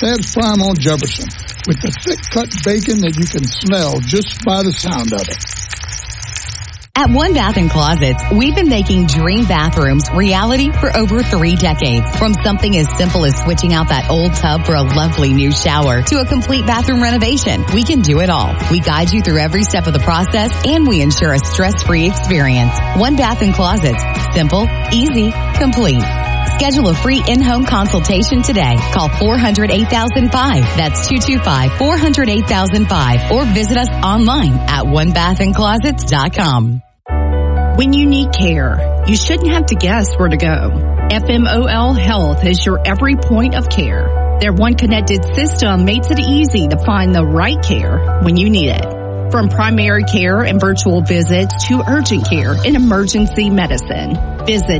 Dad's Prime on Jefferson, with the thick-cut bacon that you can smell just by the sound of it. At One Bath & Closets, we've been making dream bathrooms reality for over 3 decades. From something as simple as switching out that old tub for a lovely new shower to a complete bathroom renovation, we can do it all. We guide you through every step of the process, and we ensure a stress-free experience. One Bath & Closets. Simple, easy, complete. Schedule a free in-home consultation today. Call 400-8005. That's 225-400-8005. Or visit us online at onebathandclosets.com. When you need care, you shouldn't have to guess where to go. FMOL Health is your every point of care. Their one connected system makes it easy to find the right care when you need it. From primary care and virtual visits to urgent care and emergency medicine. Visit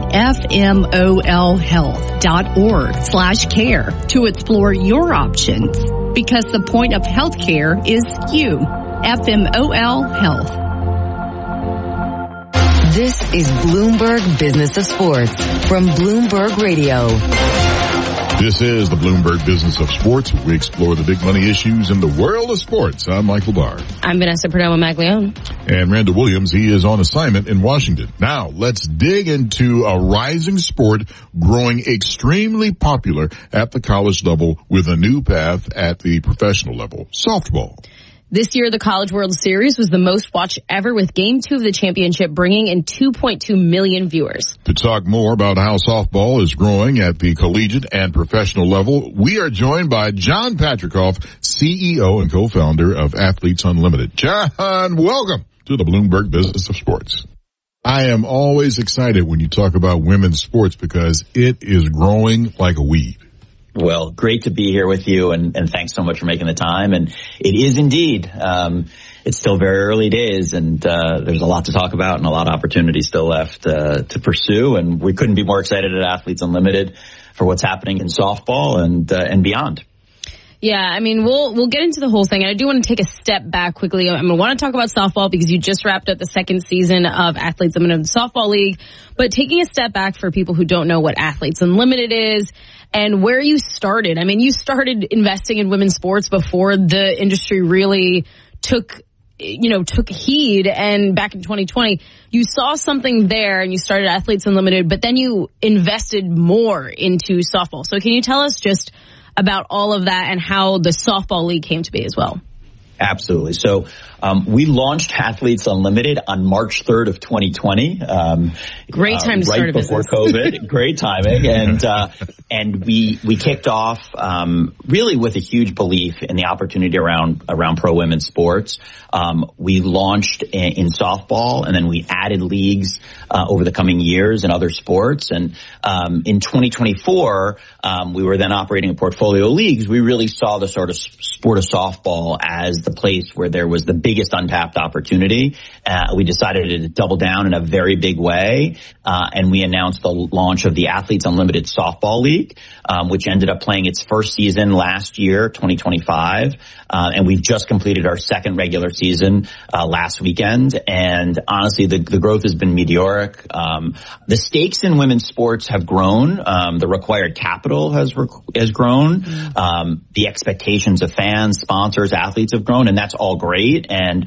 fmolhealth.org/care to explore your options. Because the point of healthcare is you. FMOL Health. This is Bloomberg Business of Sports from Bloomberg Radio. This is the Bloomberg Business of Sports. We explore the big money issues in the world of sports. I'm Michael Barr. I'm Vanessa Perdomo-Maglione. And Randall Williams, he is on assignment in Washington. Now, let's dig into a rising sport growing extremely popular at the college level with a new path at the professional level, softball. This year, the College World Series was the most watched ever, with Game 2 of the championship bringing in 2.2 million viewers. To talk more about how softball is growing at the collegiate and professional level, we are joined by John Patricof, CEO and co-founder of Athletes Unlimited. John, welcome to the Bloomberg Business of Sports. I am always excited when you talk about women's sports because it is growing like a weed. Well, great to be here with you, and thanks so much for making the time. And it is indeed, it's still very early days, and there's a lot to talk about and a lot of opportunities still left to pursue. And we couldn't be more excited at Athletes Unlimited for what's happening in softball and beyond. Yeah, I mean, we'll get into the whole thing. And I do want to take a step back quickly. I want to talk about softball because you just wrapped up the second season of Athletes Unlimited Softball League. But taking a step back for people who don't know what Athletes Unlimited is and where you started. I mean, you started investing in women's sports before the industry really took heed. And back in 2020, you saw something there and you started Athletes Unlimited, but then you invested more into softball. So can you tell us just about all of that and how the softball league came to be as well? Absolutely. So we launched Athletes Unlimited on March 3rd of 2020. Great time to start a business. Right before COVID. Great timing. And we kicked off really with a huge belief in the opportunity around pro women's sports. We launched in softball, and then we added leagues over the coming years in other sports. And in 2024, we were then operating a portfolio of leagues. We really saw the sort of sport of softball as the place where there was the biggest untapped opportunity. We decided to double down in a very big way, and we announced the launch of the Athletes Unlimited Softball League, which ended up playing its first season last year, 2025, and we've just completed our second regular season last weekend. And honestly, the growth has been meteoric. The stakes in women's sports have grown. The required capital has grown. The expectations of fans, sponsors, athletes have grown, and that's all great. And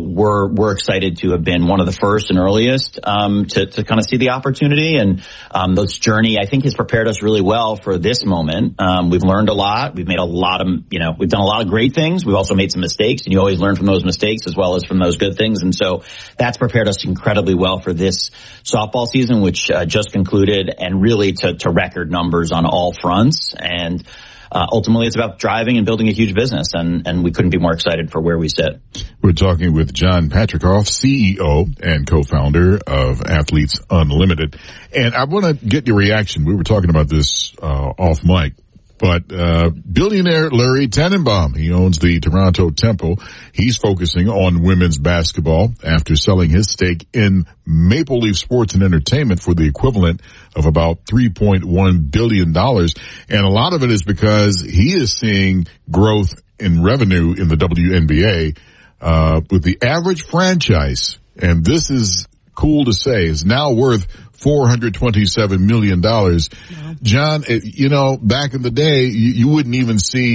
we're excited to have been one of the first and earliest to kind of see the opportunity. And this journey, I think, has prepared us really well for this moment. We've learned a lot. We've made a lot of, we've done a lot of great things. We've also made some mistakes, and you always learn from those mistakes as well as from those good things. And so that's prepared us incredibly well for this softball season, which just concluded, and really to record numbers on all fronts. And ultimately, it's about driving and building a huge business, and we couldn't be more excited for where we sit. We're talking with John Patricof, CEO and co-founder of Athletes Unlimited. And I want to get your reaction. We were talking about this off mic. But billionaire Larry Tannenbaum, he owns the Toronto Temple. He's focusing on women's basketball after selling his stake in Maple Leaf Sports and Entertainment for the equivalent of about $3.1 billion. And a lot of it is because he is seeing growth in revenue in the WNBA with the average franchise, and this is cool to say, is now worth $427 million. John, back in the day, you wouldn't even see